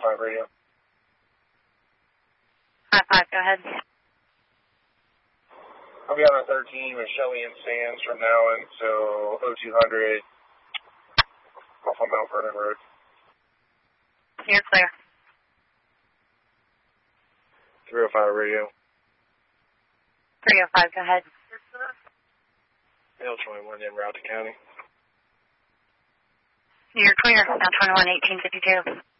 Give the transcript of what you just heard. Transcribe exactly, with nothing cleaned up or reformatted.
five radio. five five, go ahead. I'll be on the thirteen with Shelly and Sands from now until oh two hundred off on Mount Vernon Road. You're clear. three oh five radio. three oh five, go ahead. L twenty-one en route to county. You're clear. Now twenty-one eighteen fifty-two.